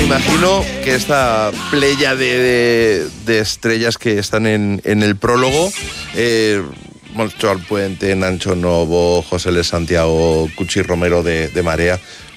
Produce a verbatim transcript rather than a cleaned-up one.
imagino que esta playa de, de, de estrellas que están en, en el prólogo, eh, Montserrat Puente, Nacho Novo, José L. Santiago, Cuchi Romero de, de Marea,